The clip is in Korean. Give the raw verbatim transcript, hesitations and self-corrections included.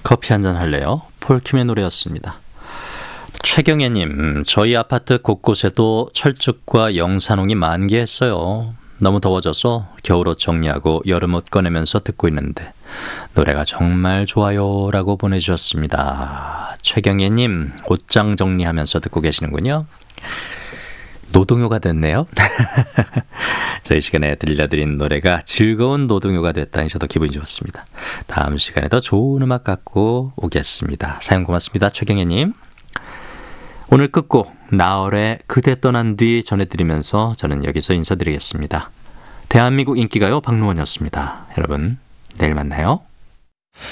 커피 한잔 할래요? 폴킴의 노래였습니다. 최경애님, 저희 아파트 곳곳에도 철쭉과 영산홍이 만개했어요. 너무 더워져서 겨울옷 정리하고 여름옷 꺼내면서 듣고 있는데 노래가 정말 좋아요 라고 보내주셨습니다. 최경애님, 옷장 정리하면서 듣고 계시는군요. 노동요가 됐네요. 저희 시간에 들려드린 노래가 즐거운 노동요가 됐다니 저도 기분이 좋습니다. 다음 시간에 더 좋은 음악 갖고 오겠습니다. 사연 고맙습니다. 최경애님. 오늘 끝곡 나얼의 그대 떠난 뒤 전해드리면서 저는 여기서 인사드리겠습니다. 대한민국 인기가요 박노원이었습니다. 여러분 내일 만나요.